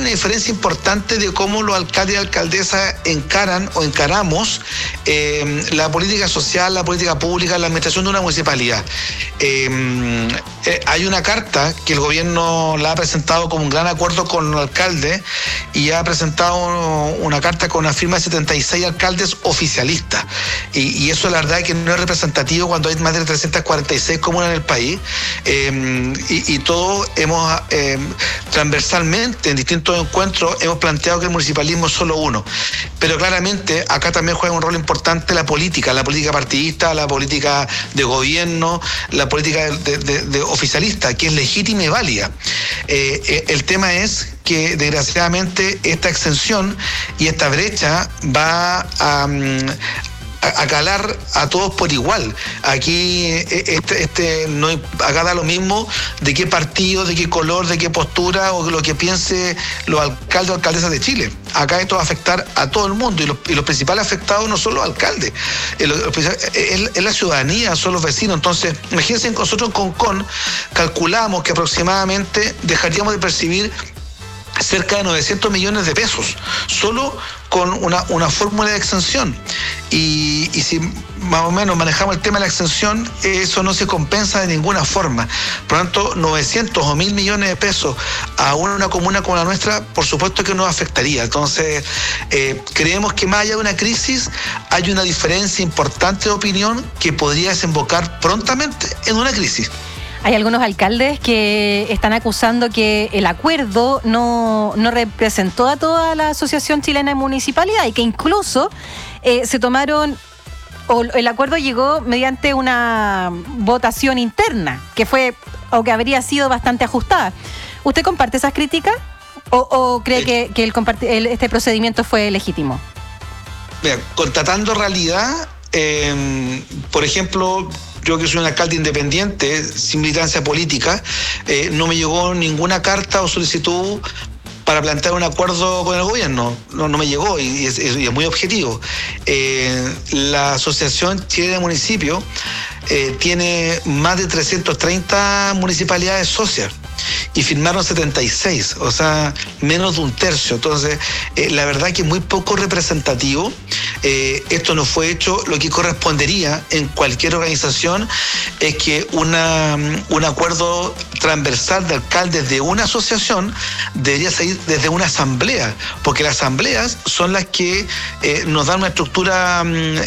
diferencia importante de cómo los alcaldes y alcaldesas encaran o encaramos la política social, la política pública, la administración de una municipalidad. Hay una carta que el gobierno la ha presentado como un gran acuerdo con los alcaldes y ha presentado una carta con una firma de 76 alcaldes oficialistas. Y eso la verdad es que no es representativo cuando hay más de 346 comunas en el país. Y todos hemos transversalmente en distintos encuentros hemos planteado que el municipalismo es solo uno. Pero claramente acá también juega un rol importante la política partidista, la política de gobierno, la política de oficialista, que es legítima y válida. El tema es que desgraciadamente esta extensión y esta brecha va a calar a todos por igual. Aquí no, acá da lo mismo de qué partido, de qué color, de qué postura o lo que piense los alcaldes o alcaldesas de Chile. Acá esto va a afectar a todo el mundo y los principales afectados no son los alcaldes, es la ciudadanía, son los vecinos. Entonces, imagínense que nosotros con calculamos que aproximadamente dejaríamos de percibir cerca de 900 millones de pesos, solo con una fórmula de exención. Y si más o menos manejamos el tema de la exención, eso no se compensa de ninguna forma. Por lo tanto, 900 o 1.000 millones de pesos a una comuna como la nuestra, por supuesto que nos afectaría. Entonces, creemos que más allá de una crisis, hay una diferencia importante de opinión que podría desembocar prontamente en una crisis. Hay algunos alcaldes que están acusando que el acuerdo no representó a toda la Asociación Chilena de Municipalidad y que incluso se tomaron, o el acuerdo llegó mediante una votación interna que fue o que habría sido bastante ajustada. ¿Usted comparte esas críticas o cree que este procedimiento fue legítimo? Mira, constatando realidad, por ejemplo, yo que soy un alcalde independiente, sin militancia política, no me llegó ninguna carta o solicitud para plantear un acuerdo con el gobierno. No me llegó y es muy objetivo. La Asociación Chilena de Municipios tiene más de 330 municipalidades socias y firmaron 76, o sea, menos de un tercio. Entonces, la verdad que es muy poco representativo. Esto no fue hecho. Lo que correspondería en cualquier organización es que un acuerdo transversal de alcaldes de una asociación debería salir desde una asamblea, porque las asambleas son las que nos dan una estructura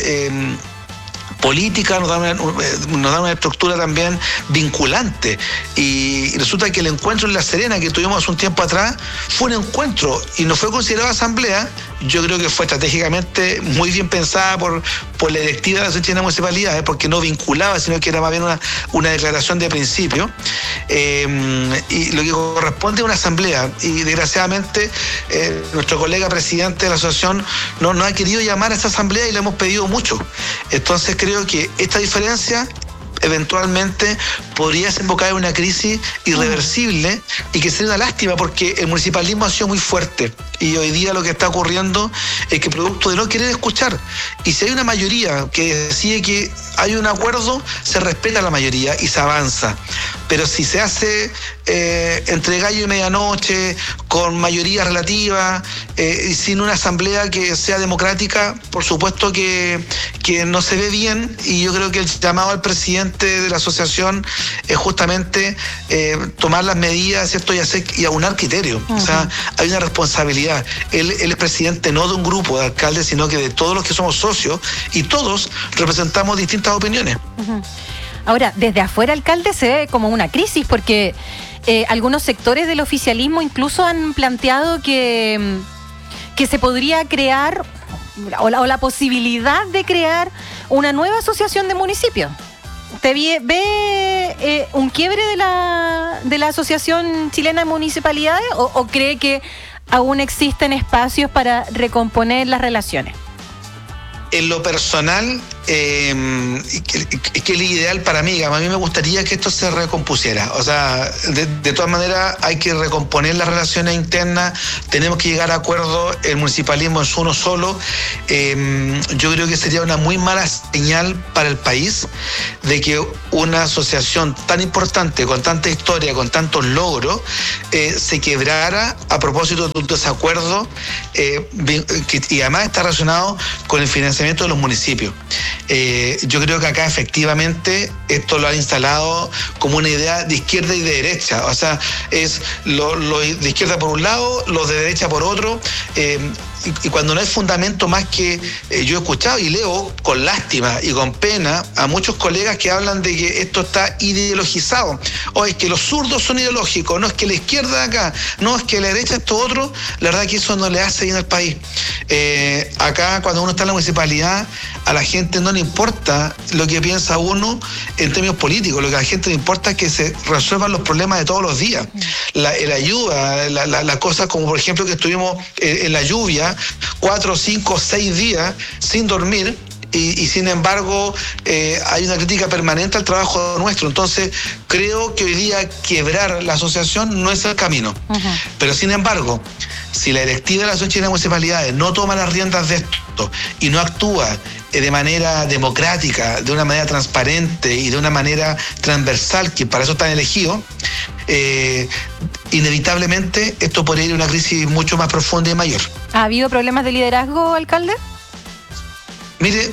política, nos da una estructura también vinculante. Y resulta que el encuentro en La Serena que tuvimos hace un tiempo atrás fue un encuentro y no fue considerado asamblea. Yo creo que fue estratégicamente muy bien pensada por la directiva de la Asociación de Municipalidades, porque no vinculaba, sino que era más bien una declaración de principio. Y lo que corresponde a una asamblea. Y desgraciadamente nuestro colega presidente de la asociación no ha querido llamar a esa asamblea y le hemos pedido mucho. Entonces creo que esta diferencia eventualmente podría desembocar en una crisis irreversible y que sería una lástima porque el municipalismo ha sido muy fuerte y hoy día lo que está ocurriendo es que producto de no querer escuchar, y si hay una mayoría que decide que hay un acuerdo, se respeta la mayoría y se avanza. Pero si se hace entre gallo y medianoche, con mayoría relativa, y sin una asamblea que sea democrática, por supuesto que no se ve bien. Y yo creo que el llamado al presidente de la asociación es justamente tomar las medidas, ¿cierto? Y aunar criterios. Uh-huh. O sea, hay una responsabilidad. Él es presidente no de un grupo de alcaldes, sino que de todos los que somos socios, y todos representamos distintas opiniones. Uh-huh. Ahora, desde afuera, alcalde, se ve como una crisis, porque algunos sectores del oficialismo incluso han planteado que se podría crear, o la posibilidad de crear una nueva asociación de municipios. ¿Usted ve un quiebre de la Asociación Chilena de Municipalidades o cree que aún existen espacios para recomponer las relaciones? En lo personal, que es ideal para mí. A mí me gustaría que esto se recompusiera. O sea, de todas maneras hay que recomponer las relaciones internas, tenemos que llegar a acuerdos, el municipalismo es uno solo. Yo creo que sería una muy mala señal para el país de que una asociación tan importante, con tanta historia, con tantos logros, se quebrara a propósito de un desacuerdo y además está relacionado con el financiamiento de los municipios. Yo creo que acá efectivamente esto lo han instalado como una idea de izquierda y de derecha, o sea, es lo de izquierda por un lado, los de derecha por otro, y cuando no hay fundamento más que yo he escuchado y leo con lástima y con pena a muchos colegas que hablan de que esto está ideologizado, o es que los zurdos son ideológicos, no es que la izquierda de acá, no es que la derecha esto otro. La verdad que eso no le hace bien al país. Acá cuando uno está en la municipalidad, a la gente no le importa lo que piensa uno en términos políticos, lo que a la gente le importa es que se resuelvan los problemas de todos los días. La ayuda, las cosas como por ejemplo que estuvimos en la lluvia 4, 5, 6 días sin dormir, y sin embargo hay una crítica permanente al trabajo nuestro. Entonces creo que hoy día quebrar la asociación no es el camino. Pero sin embargo, si la directiva de la Asociación Chilena de Municipalidades no toma las riendas de esto y no actúa de manera democrática, de una manera transparente y de una manera transversal, que para eso están elegidos, inevitablemente esto podría ir a una crisis mucho más profunda y mayor. ¿Ha habido problemas de liderazgo, alcalde? Mire,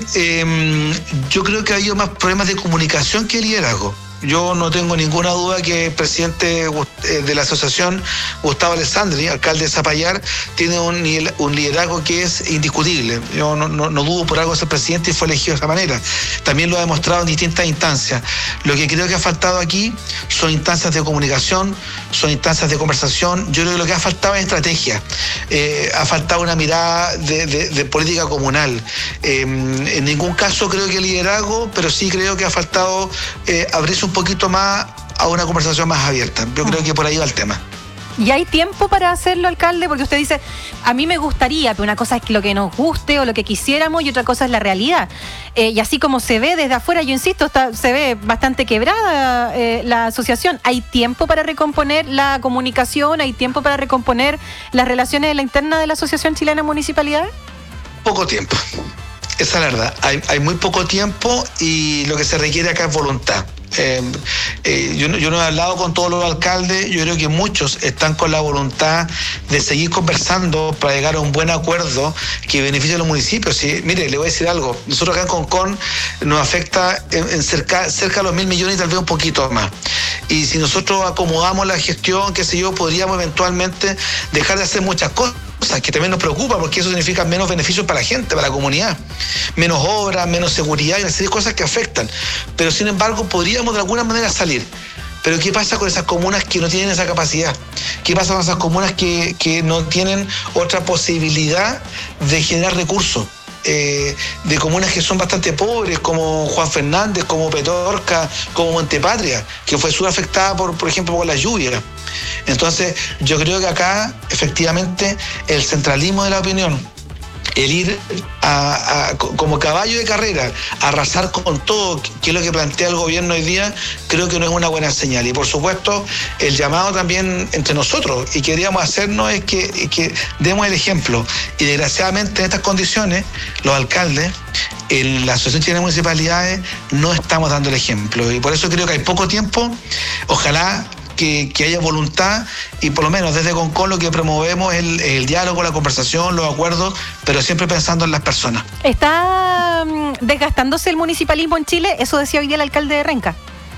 yo creo que ha habido más problemas de comunicación que de liderazgo. Yo no tengo ninguna duda que el presidente de la asociación, Gustavo Alessandri, alcalde de Zapallar, tiene un liderazgo que es indiscutible. Yo no dudo por algo de ser presidente y fue elegido de esa manera. También lo ha demostrado en distintas instancias. Lo que creo que ha faltado aquí son instancias de comunicación, son instancias de conversación. Yo creo que lo que ha faltado es estrategia. Ha faltado una mirada de política comunal. En ningún caso creo que liderazgo, pero sí creo que ha faltado abrirse un poquito más a una conversación más abierta. Yo creo que por ahí va el tema. ¿Y hay tiempo para hacerlo, alcalde? Porque usted dice, a mí me gustaría, pero una cosa es lo que nos guste o lo que quisiéramos y otra cosa es la realidad. Y así como se ve desde afuera, yo insisto, se ve bastante quebrada la asociación. ¿Hay tiempo para recomponer la comunicación? ¿Hay tiempo para recomponer las relaciones de la interna de la Asociación Chilena de Municipalidades? Poco tiempo. Esa es la verdad. Hay muy poco tiempo y lo que se requiere acá es voluntad. Yo no he hablado con todos los alcaldes, yo creo que muchos están con la voluntad de seguir conversando para llegar a un buen acuerdo que beneficie a los municipios. Sí, mire, le voy a decir algo, nosotros acá en Concón nos afecta en cerca de los 1.000 millones y tal vez un poquito más. Y si nosotros acomodamos la gestión, qué sé yo, podríamos eventualmente dejar de hacer muchas cosas que también nos preocupa, porque eso significa menos beneficios para la gente, para la comunidad, menos obras, menos seguridad y una serie de cosas que afectan. Pero sin embargo podríamos de alguna manera salir. Pero ¿qué pasa con esas comunas que no tienen esa capacidad? ¿Qué pasa con esas comunas que no tienen otra posibilidad de generar recursos? De comunas que son bastante pobres, como Juan Fernández, como Petorca, como Montepatria, que fue subafectada por ejemplo, por la lluvia. Entonces, yo creo que acá, efectivamente, el centralismo de la opinión, el ir como caballo de carrera, a arrasar con todo, que es lo que plantea el gobierno hoy día, creo que no es una buena señal. Y por supuesto, el llamado también entre nosotros, y queríamos hacernos, es que demos el ejemplo. Y desgraciadamente en estas condiciones, los alcaldes, en la Asociación Chilena de Municipalidades, no estamos dando el ejemplo. Y por eso creo que hay poco tiempo. Ojalá que haya voluntad, y por lo menos desde Concón lo que promovemos es el diálogo, la conversación, los acuerdos, pero siempre pensando en las personas. ¿Está desgastándose el municipalismo en Chile? Eso decía hoy día el alcalde de Renca.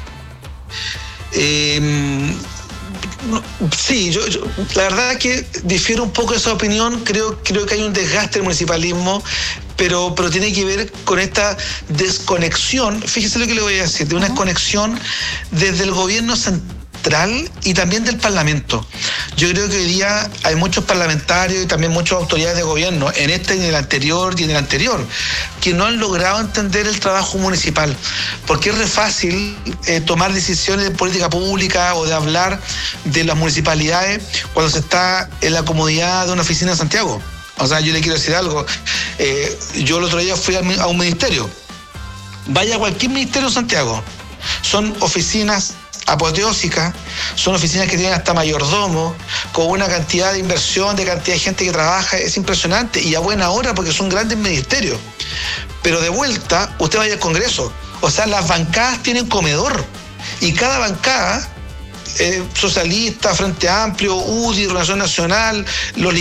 Sí, yo la verdad es que difiero un poco de esa opinión. Creo que hay un desgaste del municipalismo, pero tiene que ver con esta desconexión. Fíjese lo que le voy a decir, de una desconexión desde el gobierno central y también del Parlamento. Yo creo que hoy día hay muchos parlamentarios y también muchas autoridades de gobierno, en este y en el anterior, que no han logrado entender el trabajo municipal, porque es re fácil tomar decisiones de política pública o de hablar de las municipalidades cuando se está en la comodidad de una oficina en Santiago. O sea, yo le quiero decir algo. Yo el otro día fui a un ministerio Vaya a cualquier ministerio de Santiago. Son oficinas apoteósicas, son oficinas que tienen hasta mayordomo, con una cantidad de inversión, de cantidad de gente que trabaja, es impresionante, y a buena hora porque son grandes ministerios. Pero de vuelta, usted vaya al Congreso, o sea, las bancadas tienen comedor, y cada bancada, socialista, Frente Amplio, UDI, Renovación Nacional, los